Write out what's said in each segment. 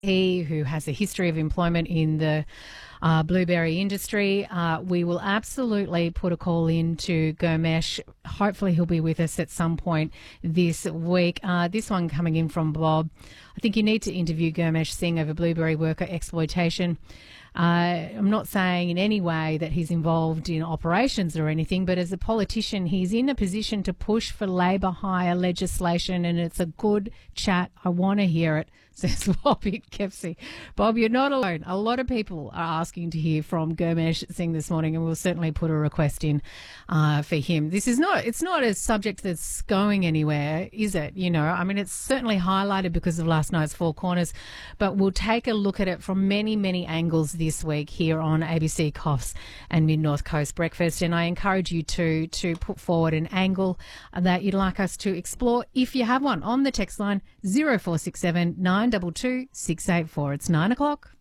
He who has a history of employment in the blueberry industry. We will absolutely put a call in to Gurmesh. Hopefully he'll be with us at some point this week. This one coming in from Bob. I think you need to interview Gurmesh Singh over blueberry worker exploitation. I'm not saying in any way that he's involved in operations or anything, but as a politician, he's in a position to push for labour hire legislation, and it's a good chat. I want to hear it, says Bobby Kepsey. Bob, you're not alone. A lot of people are asking to hear from Gurmesh Singh this morning, and we'll certainly put a request in for him. It's not a subject that's going anywhere, is it? You know, I mean, it's certainly highlighted because of last night's Four Corners, but we'll take a look at it from many, many angles this week here on ABC Coffs and Mid-North Coast Breakfast. And I encourage you to put forward an angle that you'd like us to explore if you have one on the text line 0467 922 684. It's 9 o'clock.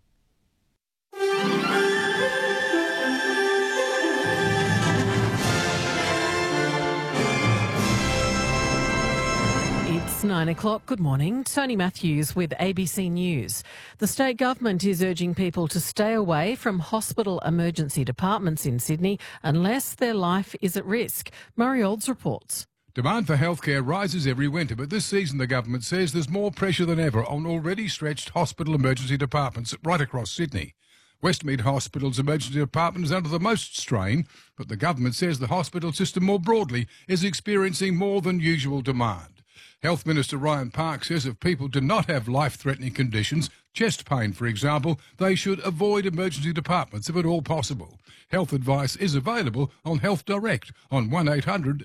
It's 9 o'clock. Good morning. Tony Matthews with ABC News. The state government is urging people to stay away from hospital emergency departments in Sydney unless their life is at risk. Murray Olds reports. Demand for healthcare rises every winter, but this season the government says there's more pressure than ever on already stretched hospital emergency departments right across Sydney. Westmead Hospital's emergency department is under the most strain, but the government says the hospital system more broadly is experiencing more than usual demand. Health Minister Ryan Park says if people do not have life-threatening conditions, chest pain for example, they should avoid emergency departments if at all possible. Health advice is available on Health Direct on 1800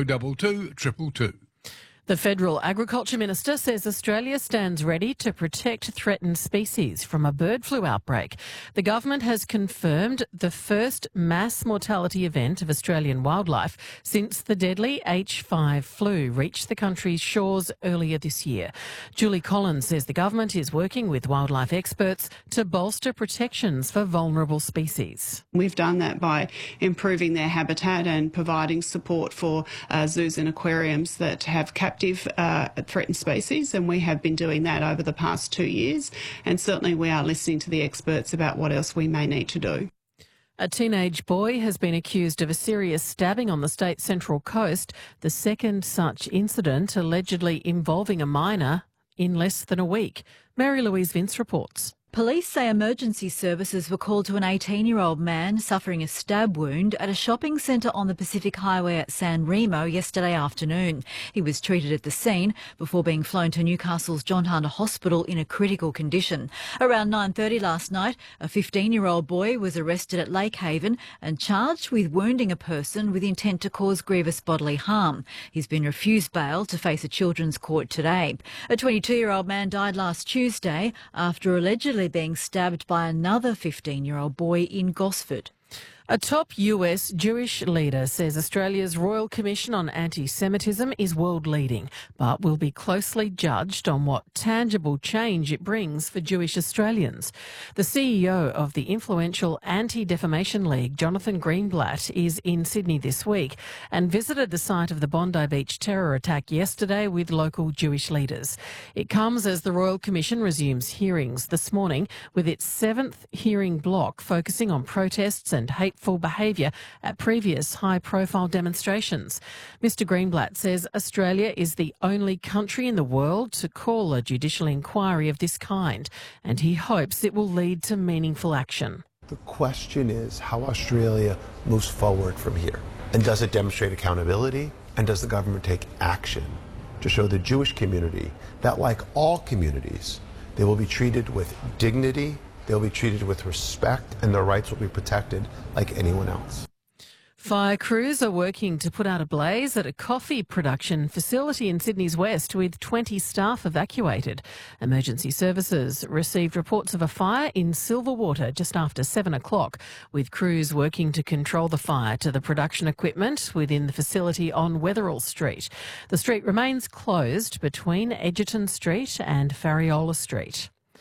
022 222. The Federal Agriculture Minister says Australia stands ready to protect threatened species from a bird flu outbreak. The government has confirmed the first mass mortality event of Australian wildlife since the deadly H5 flu reached the country's shores earlier this year. Julie Collins says the government is working with wildlife experts to bolster protections for vulnerable species. We've done that by improving their habitat and providing support for zoos and aquariums that have captive threatened species, and we have been doing that over the past 2 years, and certainly we are listening to the experts about what else we may need to do. A teenage boy has been accused of a serious stabbing on the state's Central Coast, the second such incident allegedly involving a minor in less than a week. Mary Louise Vince reports. Police say emergency services were called to an 18-year-old man suffering a stab wound at a shopping centre on the Pacific Highway at San Remo yesterday afternoon. He was treated at the scene before being flown to Newcastle's John Hunter Hospital in a critical condition. Around 9:30 last night, a 15-year-old boy was arrested at Lake Haven and charged with wounding a person with intent to cause grievous bodily harm. He's been refused bail to face a children's court today. A 22-year-old man died last Tuesday after allegedly being stabbed by another 15-year-old boy in Gosford. A top US Jewish leader says Australia's Royal Commission on Anti-Semitism is world-leading, but will be closely judged on what tangible change it brings for Jewish Australians. The CEO of the influential Anti-Defamation League, Jonathan Greenblatt, is in Sydney this week and visited the site of the Bondi Beach terror attack yesterday with local Jewish leaders. It comes as the Royal Commission resumes hearings this morning with its 7th hearing block focusing on protests and hateful behaviour at previous high-profile demonstrations. Mr Greenblatt says Australia is the only country in the world to call a judicial inquiry of this kind, and he hopes it will lead to meaningful action. The question is how Australia moves forward from here. And does it demonstrate accountability? And does the government take action to show the Jewish community that, like all communities, they will be treated with dignity, they'll be treated with respect, and their rights will be protected like anyone else. Fire crews are working to put out a blaze at a coffee production facility in Sydney's west with 20 staff evacuated. Emergency services received reports of a fire in Silverwater just after 7 o'clock, with crews working to control the fire to the production equipment within the facility on Wetherell Street. The street remains closed between Egerton Street and Farriola Street.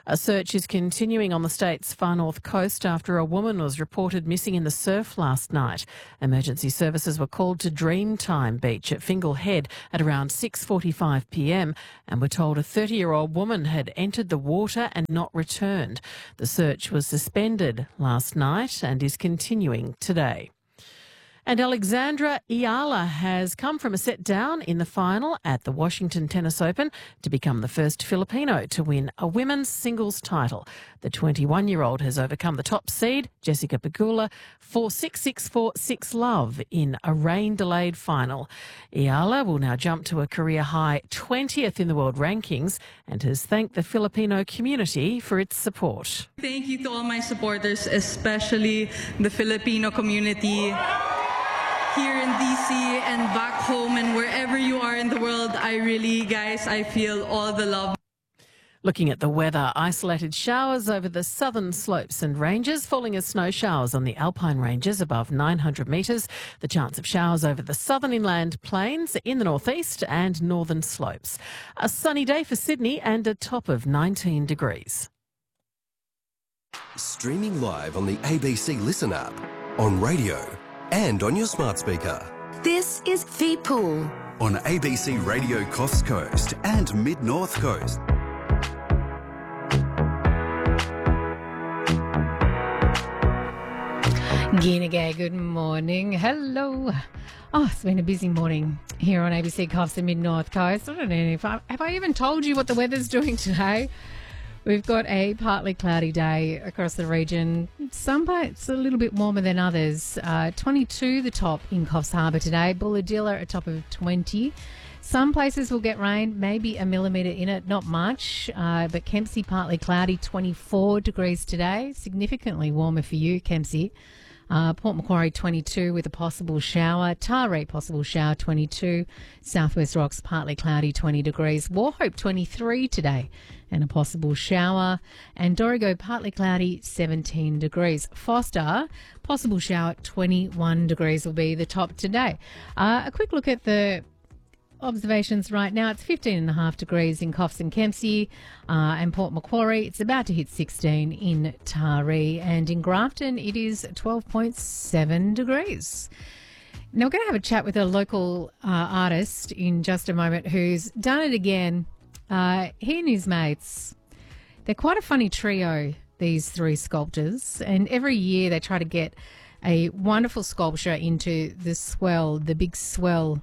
A search is continuing on the state's far north coast after a woman was reported missing in the surf last night. Emergency services were called to Dreamtime Beach at Fingal Head at around 6:45 p.m. and were told a 30-year-old woman had entered the water and not returned. The search was suspended last night and is continuing today. And Alexandra Ayala has come from a set down in the final at the Washington Tennis Open to become the first Filipino to win a women's singles title. The 21-year-old has overcome the top seed, Jessica Pegula, 4-6, 6-4, 6-love in a rain-delayed final. Ayala will now jump to a career-high 20th in the world rankings and has thanked the Filipino community for its support. Thank you to all my supporters, especially the Filipino community here in DC and back home and wherever you are in the world. I feel all the love. Looking at the weather, isolated showers over the southern slopes and ranges, falling as snow showers on the alpine ranges above 900 metres. The chance of showers over the southern inland plains in the northeast and northern slopes. A sunny day for Sydney and a top of 19 degrees. Streaming live on the ABC Listen app, on radio and on your smart speaker. This is VPool On ABC Radio Coffs Coast and Mid-North Coast. Guinea, good morning. Hello. Oh, it's been a busy morning here on ABC Coffs and Mid-North Coast. I don't know if have I even told you what the weather's doing today? We've got a partly cloudy day across the region. Some parts a little bit warmer than others. 22 the top in Coffs Harbour today. Bulahdelah a top of 20. Some places will get rain, maybe a millimetre in it, not much. But Kempsey partly cloudy, 24 degrees today. Significantly warmer for you, Kempsey. Port Macquarie 22 with a possible shower. Taree possible shower 22. Southwest Rocks partly cloudy 20 degrees. Wauchope 23 today and a possible shower. And Dorrigo partly cloudy 17 degrees. Foster possible shower 21 degrees will be the top today. A quick look at the observations right now. It's 15.5 degrees in Coffs and Kempsey and Port Macquarie. It's about to hit 16 in Taree, and in Grafton it is 12.7 degrees. Now we're going to have a chat with a local artist in just a moment who's done it again. He and his mates, they're quite a funny trio, these three sculptors, and every year they try to get a wonderful sculpture into the big swell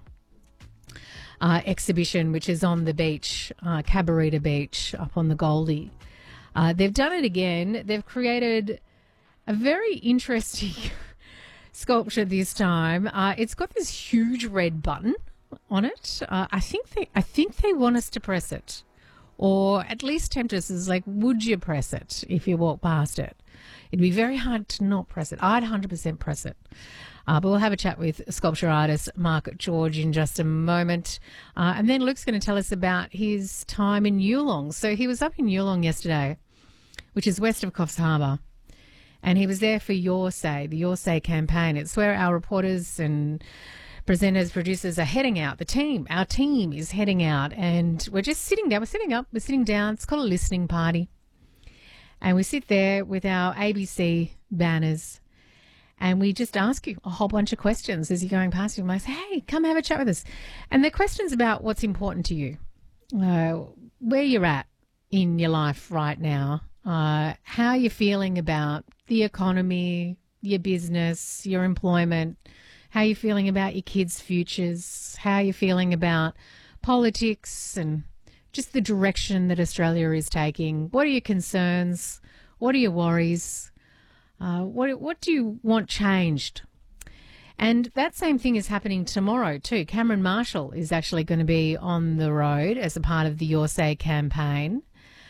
exhibition, which is on the beach, Cabarita Beach, up on the Goldie. They've done it again. They've created a very interesting sculpture this time. It's got this huge red button on it. I think they want us to press it, or at least tempt us as like, would you press it if you walk past it? It'd be very hard to not press it. I'd 100% press it. But we'll have a chat with sculpture artist Mark George in just a moment. And then Luke's going to tell us about his time in Yulong. So he was up in Yulong yesterday, which is west of Coffs Harbour. And he was there for Your Say, the Your Say campaign. It's where our reporters and presenters, producers are heading out. Our team is heading out. And we're just sitting down. We're sitting up. We're sitting down. It's called a listening party. And we sit there with our ABC banners. And we just ask you a whole bunch of questions as you're going past. You might say, hey, come have a chat with us. And they're questions about what's important to you, where you're at in your life right now, how you're feeling about the economy, your business, your employment, how you're feeling about your kids' futures, how you're feeling about politics and just the direction that Australia is taking. What are your concerns? What are your worries? What do you want changed? And that same thing is happening tomorrow too. Cameron Marshall is actually going to be on the road as a part of the Your Say campaign.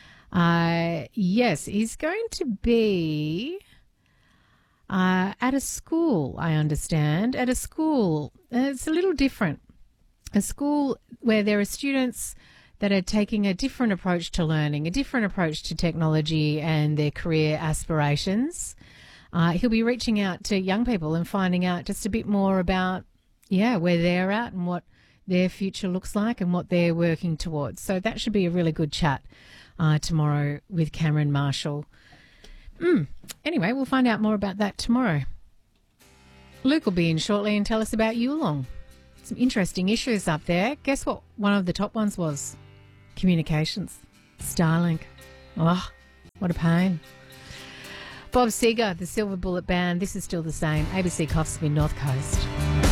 Yes, he's going to be at a school, I understand. At a school. It's a little different. A school where there are students that are taking a different approach to learning, a different approach to technology and their career aspirations. He'll be reaching out to young people and finding out just a bit more about, where they're at and what their future looks like and what they're working towards. So that should be a really good chat tomorrow with Cameron Marshall. Anyway, we'll find out more about that tomorrow. Luke will be in shortly and tell us about Yulong. Some interesting issues up there. Guess what one of the top ones was? Communications. Starlink. Oh, what a pain. Bob Seger, the Silver Bullet Band. This is still the same. ABC Coffs North Coast.